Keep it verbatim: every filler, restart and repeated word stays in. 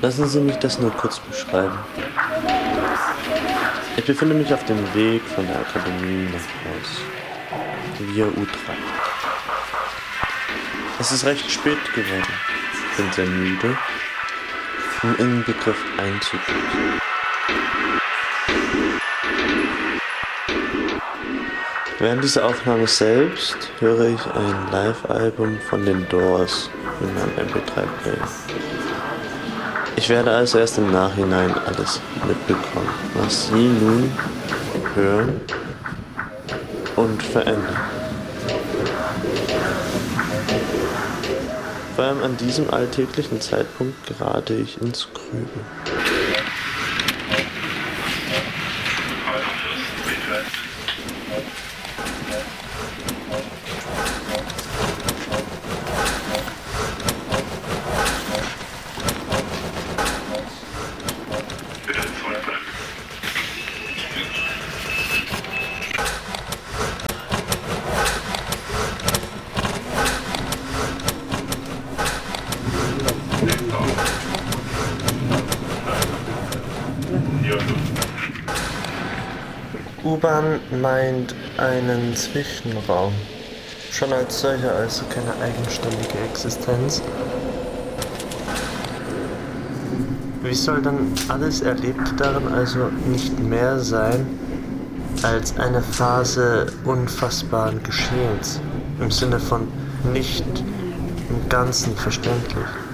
Lassen Sie mich das nur kurz beschreiben. Ich befinde mich auf dem Weg von der Akademie nach Haus. Via Utrecht. Es ist recht spät geworden. Ich bin sehr müde, um in den Begriff einzubrechen. Während dieser Aufnahme selbst höre ich ein Live-Album von den Doors in meinem M P drei Player. Ich werde also erst im Nachhinein alles mitbekommen, was Sie nun hören und verändern. Vor allem an diesem alltäglichen Zeitpunkt gerate ich ins Grübeln. U-Bahn meint einen Zwischenraum, schon als solcher, also keine eigenständige Existenz. Wie soll dann alles Erlebte darin also nicht mehr sein als eine Phase unfassbaren Geschehens, im Sinne von nicht im Ganzen verständlich?